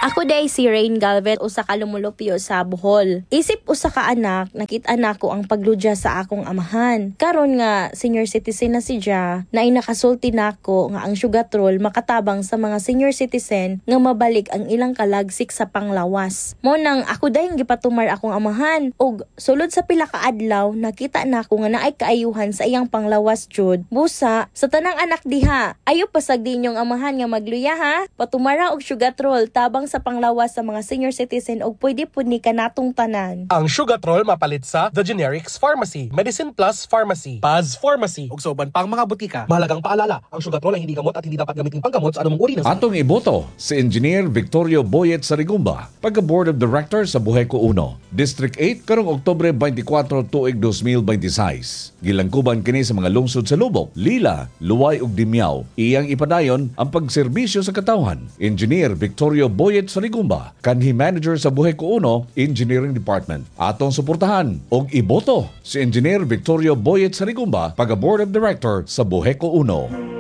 Ako day si Rain Galvez, usa ka lumulupyo sa Bohol. Isip usa ka anak, nakita nako ang pagludya sa akong amahan. Karon nga senior citizen na siya, na nakasulti nako nga ang sugatrol makatabang sa mga senior citizen nga mabalik ang ilang kalagsik sa panglawas. Mo nang ako dayong gipatumar akong amahan ug sulod sa pila ka adlaw nakita nako nga naay kaayuhan sa iyang panglawas jud. Busa sa tanang anak diha, ayo pasag dinyong amahan nga magluya ha. Patumara og sugatrol tabang sa panglawas sa mga senior citizen og pwede pud ni kanatong tanan. Ang Sugatrol mapalit sa The Generics Pharmacy, Medicine Plus Pharmacy, Paz Pharmacy, ug sa uban pang mga butika. Mahalagang paalala, ang Sugatrol ay hindi gamot at hindi dapat gamitin panggamot sa anumang uri ng Atong iboto si Engineer Victorio Boyet Sarigumba, pagka-Board of Directors sa Buheco 1, District 8 karong Oktubre 24 tuig 2026. Gilangkuban kini sa mga lungsod sa Lubok, Lila, Luway ug Dimyao. Iyang ipadayon ang pagserbisyo sa katawhan. Engineer Victorio Boyet Sarigumba, kanhi manager sa Buheco 1 Engineering Department. Atong suportahan og iboto si Engineer Victorio Boyet Sarigumba, pagka-Board of Director sa Buheco 1.